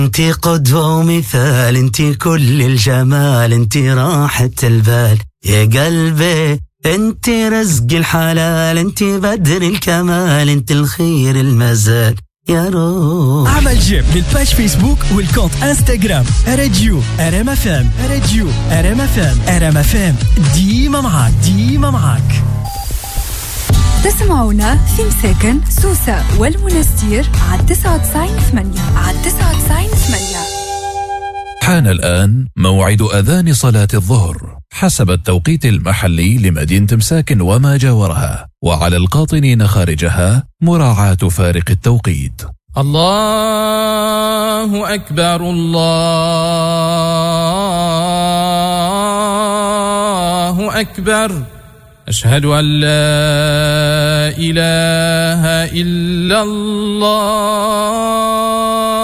انتي قدوة ومثال، انتي كل الجمال، انتي راحة البال يا قلبي، انتي رزق الحلال، انتي بدر الكمال، انتي الخير المزال يا روح. اعمل جيم للباج فيسبوك والكونت انستغرام راديو ار ام اف ام، راديو ار ام اف ام، ار ام اف ام ديما معاك، ديما معاك. تسمعونا في مساكن سوسة والمنستير على 99.8 على 99.8. حان الآن موعد أذان صلاة الظهر حسب التوقيت المحلي لمدينة مساكن وما جاورها، وعلى القاطنين خارجها مراعاة فارق التوقيت. الله أكبر، الله أكبر، أشهد أن لا إله إلا الله.